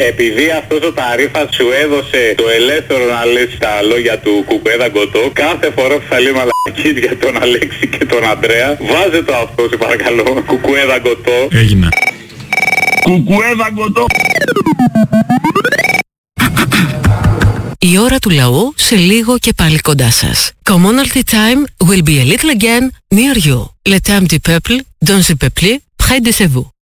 Επειδή αυτός ο Ταρίφας σου έδωσε το ελεύθερο να λες τα λόγια του Κουκουέδα Γκοτό, κάθε φορά που θα λέει μαλακίες για τον Αλέξη και τον Αντρέα, βάζε το αυτό σε παρακαλώ. Κουκουέδα Γκοτό. Έγινα. Κουκουέδα Γκοτό. Η ώρα του λαού σε λίγο και πάλι κοντά σας. Commonalty time will be a little again near you. Le temps du peuple, dans le peuple, près de vous.